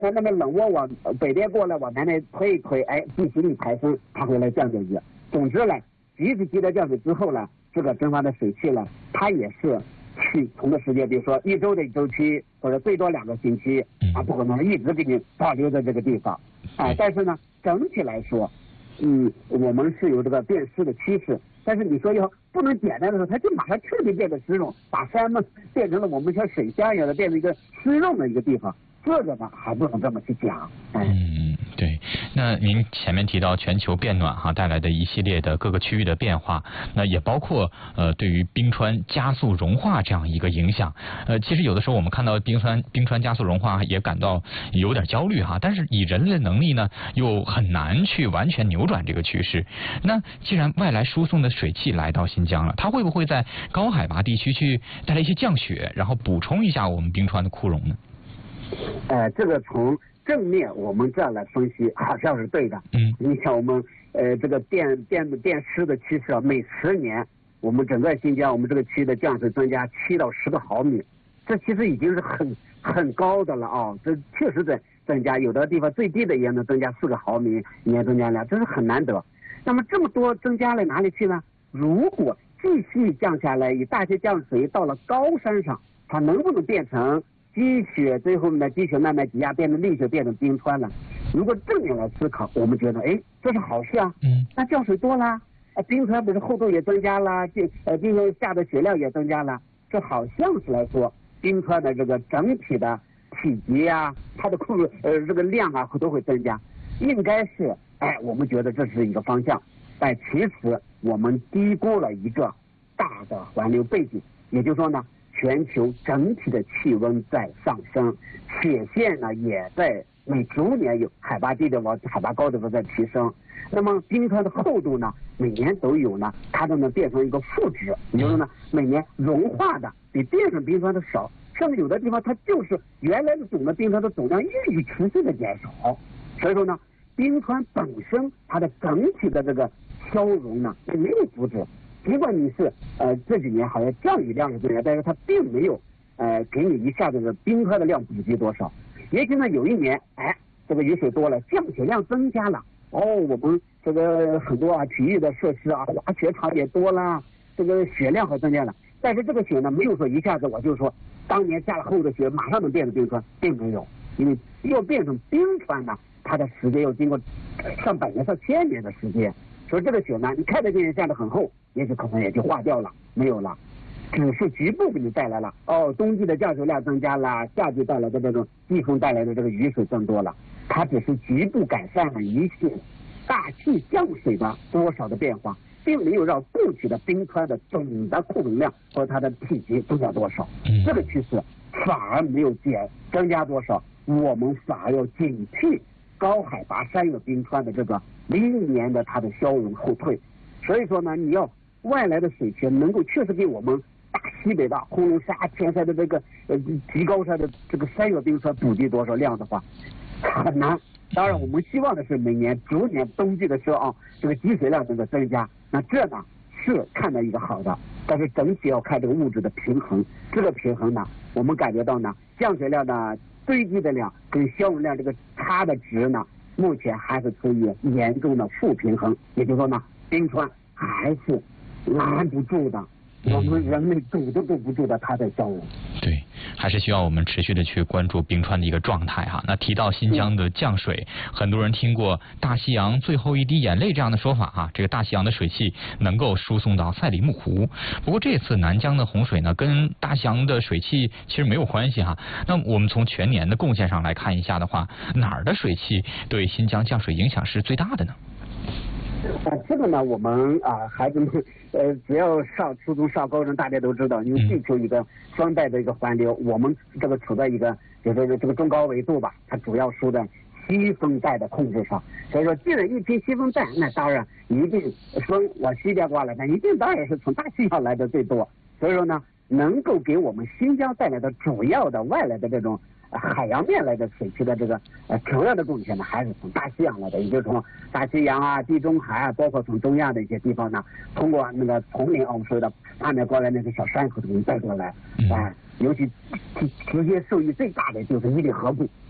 那么冷涡往北边过来，往南边推一推，哎，地心力抬升，它会来降降雨。总之呢，即使积了降水之后呢，这个蒸发的水汽呢，它也是去同个时间，比如说1周的周期，或者最多2个星期啊，不可能一直给你保留在这个地方啊。但是呢，整体来说，我们是有这个变湿的趋势。但是你说要不能简单的说，它就马上彻底变得湿润，把山们变成了我们像水乡一样的，变成一个湿润的一个地方。这个呢还不能这么去讲。 对。那您前面提到全球变暖带来的一系列的各个区域的变化，那也包括对于冰川加速融化这样一个影响。其实有的时候我们看到冰川加速融化也感到有点焦虑但是以人类的能力呢，又很难去完全扭转这个趋势。那既然外来输送的水汽来到新疆了，它会不会在高海拔地区去带来一些降雪，然后补充一下我们冰川的枯融呢？ 这个从正面我们这样来分析，好像是对的。你像我们这个变湿的趋势每10年，我们整个新疆我们这个区的降水增加7到10个毫米，这其实已经是很高的了啊！这确实在增加，有的地方最低的也能增加4个毫米，年增加量，这是很难得。那么这么多增加了哪里去呢？如果继续降下来，以大雪降水到了高山上，它能不能变成积雪，最后呢积雪慢慢挤压变成砾雪，变成冰川了？如果正面来思考，我们觉得这是好事啊。那降水多了，冰川不是厚度也增加了，今天下的雪量也增加了，这好像是来说冰川的这个整体的体积它的这个量都会增加，应该是我们觉得这是一个方向。但其实我们低估了一个大的环流背景，也就是说呢，全球整体的气温在上升，雪线呢也在逐年有海拔低的往海拔高的在提升。那么冰川的厚度呢，每年都有呢，它都能变成一个负值，也就是呢，每年融化的比变成冰川的少，甚至有的地方它就是原来的总的冰川的总量一直持续的减少。所以说呢，冰川本身它的整体的这个消融呢也没有阻止。尽管你是这几年好像降雨量是增加，但是它并没有给你一下子的冰川的量补给多少。也许呢有一年这个雨水多了，降雪量增加了，我们这个很多体育的设施滑雪场也多了，这个雪量增加了。但是这个雪呢没有说一下子我就说当年下了厚的雪马上能变成冰川，并没有。因为要变成冰川呢，它的时间要经过上百年上1000年的时间。所以这个雪呢，你看得见下的很厚，也许可能也就化掉了，没有了，只是局部给你带来了冬季的降水量增加了，夏季带来的这种季风带来的这个雨水增多了，它只是局部改善了一些大气降水的多少的变化，并没有让固体的冰川的总的库容量和它的体积增加多少。这个趋势反而没有增加多少，我们反而要警惕高海拔山岳冰川的这个历年的它的消融后退。所以说呢，你要外来的水泉能够确实给我们大西北的红龙沙、天山的这个极高山的这个山岳冰川补给多少量的话，很难。当然我们希望的是每年逐年冬季的时候这个积水量能够增加，那这呢是看到一个好的，但是整体要看这个物质的平衡。这个平衡呢，我们感觉到呢，降水量呢堆积的量跟消融量这个差的值呢，目前还是处于严重的负平衡。也就是说呢，冰川还是拦不住的，我们人类堵都堵不住的它在消融。 对，还是需要我们持续的去关注冰川的一个状态那提到新疆的降水，很多人听过大西洋最后一滴眼泪这样的说法这个大西洋的水汽能够输送到赛里木湖。不过这次南疆的洪水呢，跟大西洋的水汽其实没有关系那我们从全年的贡献上来看一下的话，哪儿的水汽对新疆降水影响是最大的呢？ 这个呢，我们孩子们只要上初中上高中，大家都知道，因为地球一个双带的一个环流，我们这个处在一个就是这个中高纬度吧，它主要输在西风带的控制上。所以说，既然一批西风带，那当然一定风往西边刮来，那一定当然是从大西洋来的最多。所以说呢，能够给我们新疆带来的主要的外来的这种海洋面来的水汽的这个主要的贡献呢，还是从大西洋来的，也就是从大西洋地中海包括从中亚的一些地方呢，通过那个丛林我们说的下面过来那个小山口给你带过来尤其直接受益最大的就是伊犁河谷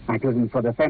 就是你说的